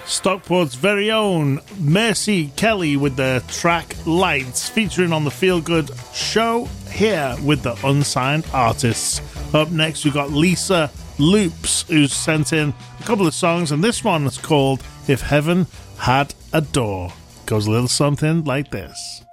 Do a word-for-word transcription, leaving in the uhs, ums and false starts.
Stockport's very own Mercy Kelly with the track Lights, featuring on the Feel Good show here with the Unsigned Artists. Up next, we've got Lisa Loops, who's sent in a couple of songs, and this one is called If Heaven Had a Door. Goes a little something like this.